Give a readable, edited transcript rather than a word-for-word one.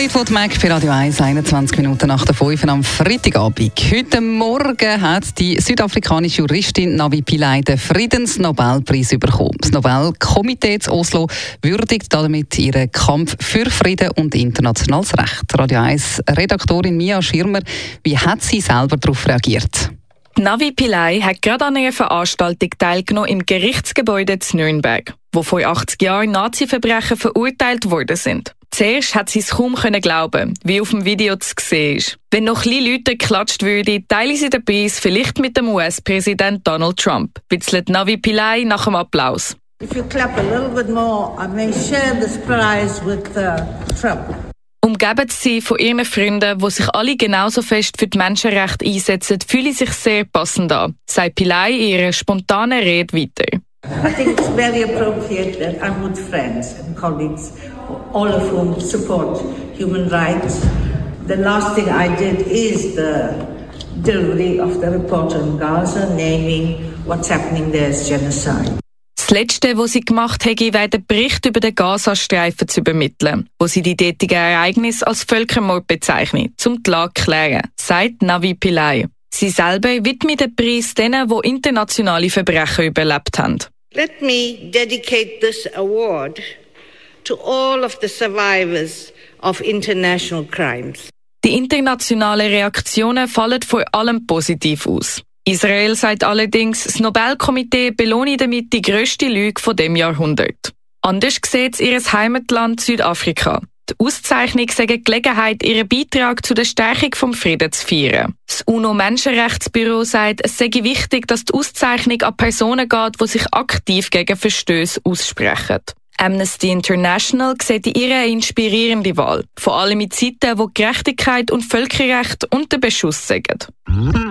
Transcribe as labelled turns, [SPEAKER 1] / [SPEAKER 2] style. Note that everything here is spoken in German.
[SPEAKER 1] Fleetwood Mac für Radio 1, 21 Minuten nach der 5 am Freitagabend. Heute Morgen hat die südafrikanische Juristin Navi Pillay den Friedensnobelpreis bekommen. Das Nobelkomitee zu Oslo würdigt damit ihren Kampf für Frieden und internationales Recht. Radio 1 Redaktorin Mia Schirmer, wie hat sie selber darauf reagiert?
[SPEAKER 2] Navi Pillay hat gerade an einer Veranstaltung teilgenommen im Gerichtsgebäude zu Nürnberg, wo vor 80 Jahren Nazi-Verbrecher verurteilt worden sind. Zuerst hat sie es kaum glauben, wie auf dem Video zu sehen ist. Wenn noch ein bisschen Leute geklatscht würden, teilen sie den Preis vielleicht mit dem US-Präsident Donald Trump, witzelt Navi Pillay nach dem Applaus.
[SPEAKER 3] If you clap a little bit more, I may share this prize with Trump.
[SPEAKER 2] Umgeben sie von ihren Freunden, die sich alle genauso fest für die Menschenrechte einsetzen, fühlen sich sehr passend an, sagt Pillay in ihrer spontanen Rede weiter.
[SPEAKER 3] I think it's very appropriate that I'm with friends and colleagues, all of whom support human rights. The last thing I did is the delivery of the report on Gaza, naming what's happening there as genocide.
[SPEAKER 2] Das Letzte, was sie gemacht hätte, wäre den Bericht über den Gazastreifen zu übermitteln, wo sie die dortigen Ereignisse als Völkermord bezeichnet, um die Lage zu klären, sagt Navi Pillay. Sie selber widmet den Preis denen, die internationale Verbrechen überlebt haben.
[SPEAKER 3] Let me dedicate this award to all of the survivors of international crimes.
[SPEAKER 2] Die internationalen Reaktionen fallen vor allem positiv aus. Israel sagt allerdings, das Nobelkomitee belohne damit die grösste Lüge von dem Jahrhundert. Anders sieht es ihr Heimatland Südafrika. Die Auszeichnung sei eine Gelegenheit, ihren Beitrag zu der Stärkung des Friedens zu feiern. Das UNO-Menschenrechtsbüro sagt, es sei wichtig, dass die Auszeichnung an Personen geht, die sich aktiv gegen Verstöße aussprechen. Amnesty International sieht in ihr eine inspirierende Wahl, vor allem in Zeiten, wo Gerechtigkeit und Völkerrecht unter Beschuss sind.